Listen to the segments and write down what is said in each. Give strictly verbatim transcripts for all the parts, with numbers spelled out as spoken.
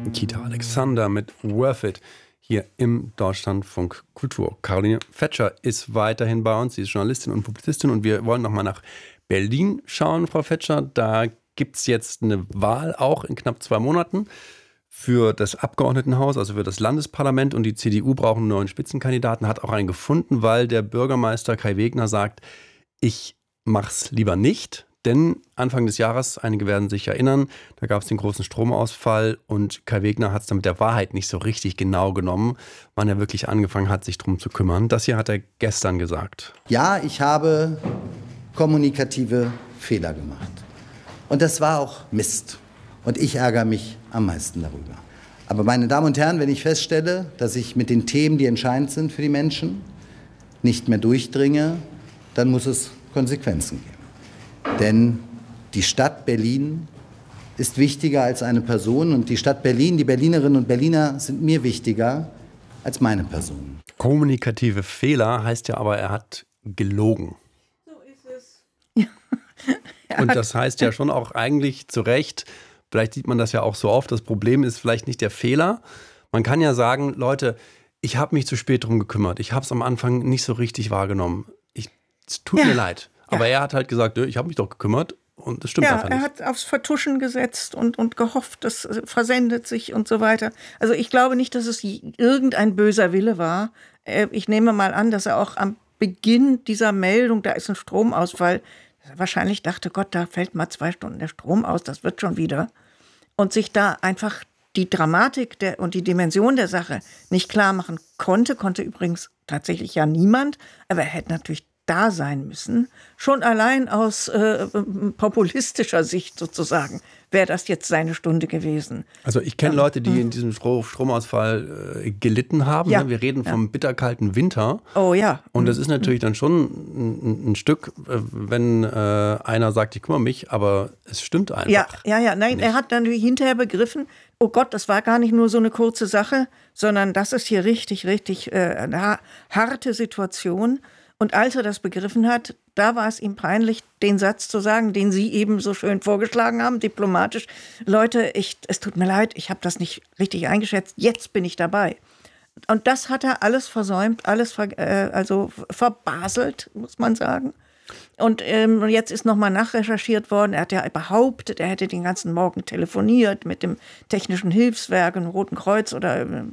Kita Alexander mit Worth It hier im Deutschlandfunk Kultur. Caroline Fetscher ist weiterhin bei uns. Sie ist Journalistin und Publizistin und wir wollen nochmal nach Berlin schauen, Frau Fetscher. Da gibt es jetzt eine Wahl, auch in knapp zwei Monaten, für das Abgeordnetenhaus, also für das Landesparlament. Und die C D U braucht einen neuen Spitzenkandidaten, hat auch einen gefunden, weil der Bürgermeister Kai Wegner sagt, ich mach's lieber nicht. Denn Anfang des Jahres, einige werden sich erinnern, da gab es den großen Stromausfall und Kai Wegner hat es dann mit der Wahrheit nicht so richtig genau genommen, wann er wirklich angefangen hat, sich drum zu kümmern. Das hier hat er gestern gesagt. Ja, ich habe kommunikative Fehler gemacht. Und das war auch Mist. Und ich ärgere mich am meisten darüber. Aber meine Damen und Herren, wenn ich feststelle, dass ich mit den Themen, die entscheidend sind für die Menschen, nicht mehr durchdringe, dann muss es Konsequenzen geben. Denn die Stadt Berlin ist wichtiger als eine Person und die Stadt Berlin, die Berlinerinnen und Berliner sind mir wichtiger als meine Person. Kommunikative Fehler heißt ja aber, er hat gelogen. So ist es. Ja. Und das heißt ja schon auch eigentlich zu Recht, vielleicht sieht man das ja auch so oft, das Problem ist vielleicht nicht der Fehler. Man kann ja sagen, Leute, ich habe mich zu spät drum gekümmert. Ich habe es am Anfang nicht so richtig wahrgenommen. Ich, es tut ja. mir leid. Aber ja. er hat halt gesagt, ich habe mich doch gekümmert und das stimmt ja, einfach nicht. Er hat aufs Vertuschen gesetzt und, und gehofft, das versendet sich und so weiter. Also ich glaube nicht, dass es irgendein böser Wille war. Ich nehme mal an, dass er auch am Beginn dieser Meldung, da ist ein Stromausfall, wahrscheinlich dachte, Gott, da fällt mal zwei Stunden der Strom aus, das wird schon wieder. Und sich da einfach die Dramatik der, und die Dimension der Sache nicht klar machen konnte, konnte übrigens tatsächlich ja niemand, aber er hätte natürlich da sein müssen. Schon allein aus äh, populistischer Sicht sozusagen wäre das jetzt seine Stunde gewesen. Also ich kenne Leute, die in diesem Stro- Stromausfall äh, gelitten haben. Ja. Ne? Wir reden ja. vom bitterkalten Winter. Oh ja. Und das ist natürlich dann schon ein, ein Stück, äh, wenn äh, einer sagt, ich kümmere mich, aber es stimmt einfach. Ja, ja, ja. Nein, nicht. Er hat dann hinterher begriffen, oh Gott, das war gar nicht nur so eine kurze Sache, sondern das ist hier richtig, richtig äh, eine harte Situation. Und als er das begriffen hat, da war es ihm peinlich, den Satz zu sagen, den Sie eben so schön vorgeschlagen haben, diplomatisch. Leute, ich, es tut mir leid, ich habe das nicht richtig eingeschätzt, jetzt bin ich dabei. Und das hat er alles versäumt, alles ver, äh, also verbaselt, muss man sagen. Und ähm, jetzt ist nochmal nachrecherchiert worden. Er hat ja behauptet, er hätte den ganzen Morgen telefoniert mit dem Technischen Hilfswerk, dem Roten Kreuz oder äh,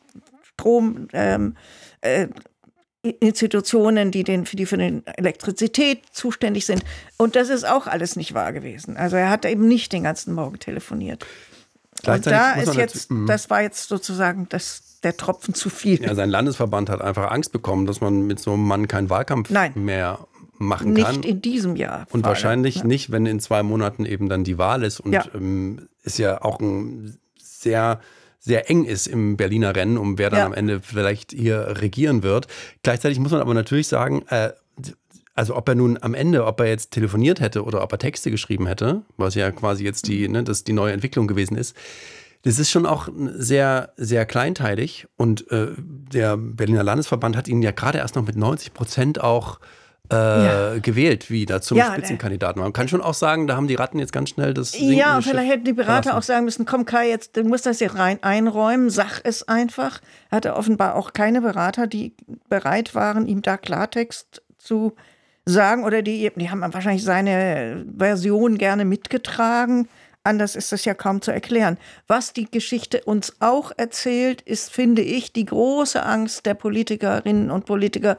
Strom, ähm, äh, Institutionen, die, den, die für die Elektrizität zuständig sind. Und das ist auch alles nicht wahr gewesen. Also er hat eben nicht den ganzen Morgen telefoniert. Und da ist jetzt, das war jetzt sozusagen das, der Tropfen zu viel. Ja, sein Landesverband hat einfach Angst bekommen, dass man mit so einem Mann keinen Wahlkampf Nein. mehr machen nicht kann. Nicht in diesem Jahr. Und wahrscheinlich ja. nicht, wenn in zwei Monaten eben dann die Wahl ist. Und ja. ähm, ist ja auch ein sehr... sehr eng ist im Berliner Rennen, um wer dann ja. am Ende vielleicht hier regieren wird. Gleichzeitig muss man aber natürlich sagen, äh, also ob er nun am Ende, ob er jetzt telefoniert hätte oder ob er Texte geschrieben hätte, was ja quasi jetzt die, ne, das die neue Entwicklung gewesen ist, das ist schon auch sehr, sehr kleinteilig. Und äh, der Berliner Landesverband hat ihn ja gerade erst noch mit neunzig Prozent auch Äh, ja. gewählt wieder zum ja, Spitzenkandidaten. Man kann schon auch sagen, da haben die Ratten jetzt ganz schnell das sinkende Ja, und vielleicht Schiff hätten die Berater verlassen. auch sagen müssen, komm Kai, jetzt, du musst das hier rein einräumen, sag es einfach. Er hatte offenbar auch keine Berater, die bereit waren, ihm da Klartext zu sagen. Oder die, die haben wahrscheinlich seine Version gerne mitgetragen. Anders ist das ja kaum zu erklären. Was die Geschichte uns auch erzählt, ist, finde ich, die große Angst der Politikerinnen und Politiker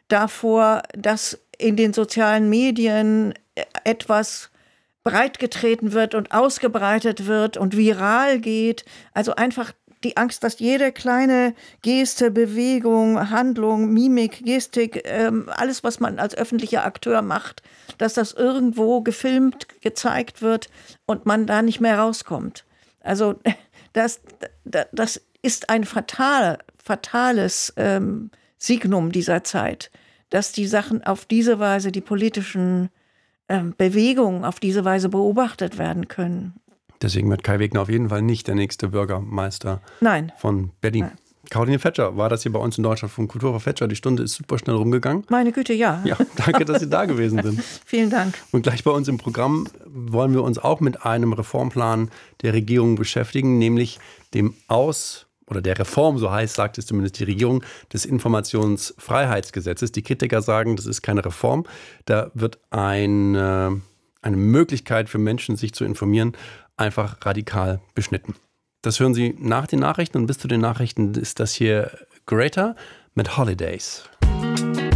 davor, dass in den sozialen Medien etwas breitgetreten wird und ausgebreitet wird und viral geht. Also einfach die Angst, dass jede kleine Geste, Bewegung, Handlung, Mimik, Gestik, ähm, alles, was man als öffentlicher Akteur macht, dass das irgendwo gefilmt, gezeigt wird und man da nicht mehr rauskommt. Also das, das ist ein fatal, fatales ähm, Signum dieser Zeit, dass die Sachen auf diese Weise, die politischen ähm, Bewegungen auf diese Weise beobachtet werden können. Deswegen wird Kai Wegner auf jeden Fall nicht der nächste Bürgermeister Nein. von Berlin. Nein. Caroline Fetscher war das hier bei uns in Deutschland von Kultur. Frau Fetscher, die Stunde ist super schnell rumgegangen. Meine Güte, ja. Ja, danke, dass Sie da gewesen sind. Vielen Dank. Und gleich bei uns im Programm wollen wir uns auch mit einem Reformplan der Regierung beschäftigen, nämlich dem Aus- oder der Reform, so heißt, sagt es zumindest die Regierung, des Informationsfreiheitsgesetzes. Die Kritiker sagen, das ist keine Reform. Da wird eine, eine Möglichkeit für Menschen, sich zu informieren, einfach radikal beschnitten. Das hören Sie nach den Nachrichten und bis zu den Nachrichten ist das hier Greta mit Holidays.